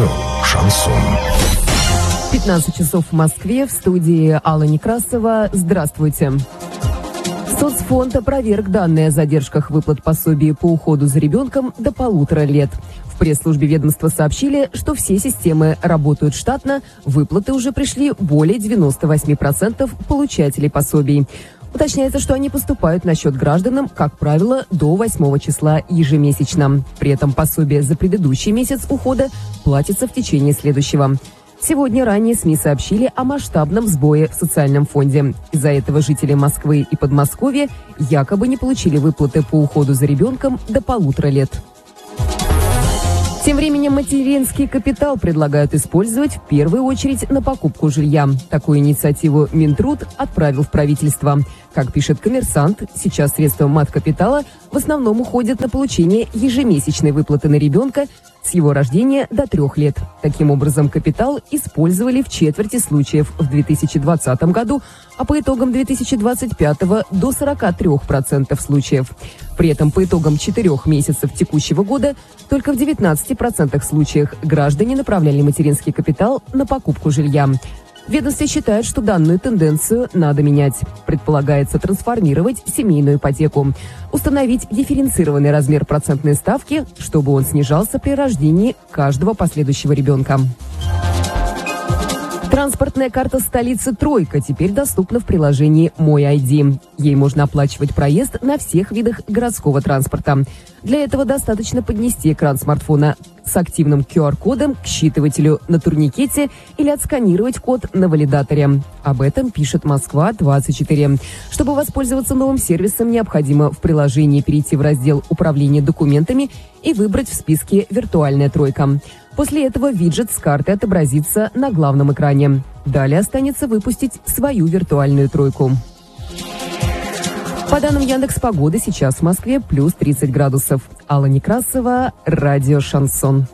Радио «Шансон». 15 часов в Москве, в студии Алла Некрасова. Здравствуйте. Соцфонд опроверг данные о задержках выплат пособий по уходу за ребенком до 1,5 лет. В пресс-службе ведомства сообщили, что все системы работают штатно, выплаты уже пришли более 98% получателей пособий. Уточняется, что они поступают на счет гражданам, как правило, до 8 числа ежемесячно. При этом пособие за предыдущий месяц ухода платится в течение следующего. Сегодня ранее СМИ сообщили о масштабном сбое в социальном фонде. Из-за этого жители Москвы и Подмосковья якобы не получили выплаты по уходу за ребенком до 1,5 лет. Тем временем материнский капитал предлагают использовать в первую очередь на покупку жилья. Такую инициативу Минтруд отправил в правительство. Как пишет «Коммерсант», сейчас средства маткапитала в основном уходят на получение ежемесячной выплаты на ребенка с его рождения до 3 лет. Таким образом, капитал использовали в четверти случаев в 2020 году, а по итогам 2025 до 43% случаев. При этом по итогам 4 месяцев текущего года только в 19% случаях граждане направляли материнский капитал на покупку жилья. В ведомстве считают, что данную тенденцию надо менять. Предполагается трансформировать семейную ипотеку, установить дифференцированный размер процентной ставки, чтобы он снижался при рождении каждого последующего ребенка. Транспортная карта столицы «Тройка» теперь доступна в приложении «Мой ID». Ей можно оплачивать проезд на всех видах городского транспорта. Для этого достаточно поднести экран смартфона с активным QR-кодом к считывателю на турникете или отсканировать код на валидаторе. Об этом пишет Москва-24. Чтобы воспользоваться новым сервисом, необходимо в приложении перейти в раздел «Управление документами» и выбрать в списке «Виртуальная тройка». После этого виджет с картой отобразится на главном экране. Далее останется выпустить свою виртуальную тройку. По данным Яндекс.Погоды, сейчас в Москве плюс 30 градусов. Алла Некрасова, радио «Шансон».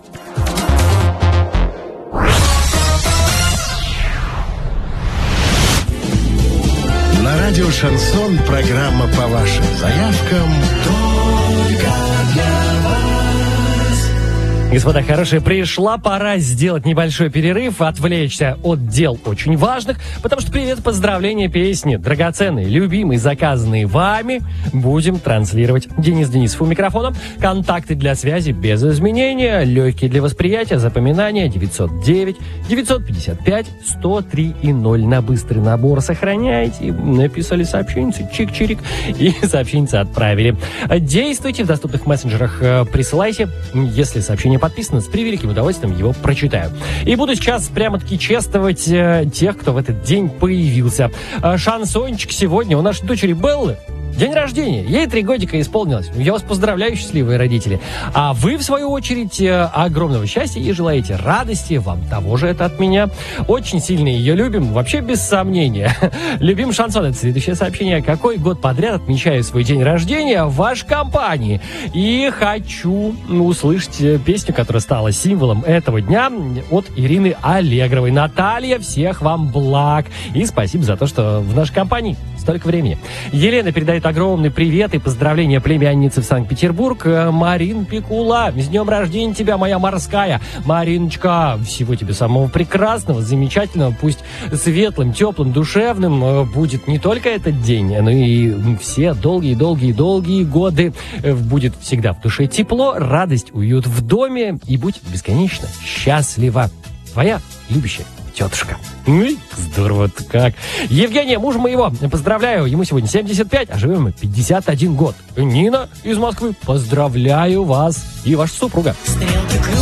На радио «Шансон» программа по вашим заявкам «Только для вас». Господа хорошие, пришла пора сделать небольшой перерыв, отвлечься от дел очень важных, потому что привет, поздравления, песни, драгоценные, любимые, заказанные вами, будем транслировать. Денис Денисов у микрофона. Контакты для связи без изменения, легкие для восприятия, запоминания 909-955-103 и 0. На быстрый набор сохраняйте. Написали сообщенцы, чик-чирик, и сообщенцы отправили. Действуйте в доступных мессенджерах, присылайте, если сообщение подписано, с превеликим удовольствием его прочитаю. И буду сейчас прямо-таки чествовать тех, кто в этот день появился. Шансончик сегодня у нашей дочери Беллы. День рождения. Ей 3 годика исполнилось. Я вас поздравляю, счастливые родители. А вы, в свою очередь, огромного счастья и желаете радости. Вам того же это от меня. Очень сильно ее любим. Вообще, без сомнения. Любим шансон. Это следующее сообщение. Какой год подряд отмечаю свой день рождения в вашей компании? И хочу услышать песню, которая стала символом этого дня, от Ирины Аллегровой. Наталья, всех вам благ. И спасибо за то, что в нашей компании столько времени. Елена передает огромный привет и поздравления племяннице в Санкт-Петербург. Марин Пикула, с днем рождения тебя, моя морская. Мариночка, всего тебе самого прекрасного, замечательного. Пусть светлым, теплым, душевным будет не только этот день, но и все долгие-долгие-долгие годы. Будет всегда в душе тепло, радость, уют в доме. И будь бесконечно счастлива. Твоя любящая тетушка. Здорово-то как. Евгения, мужа моего, поздравляю. Ему сегодня 75, а живем мы 51 год. Нина из Москвы, поздравляю вас и вашу супруга.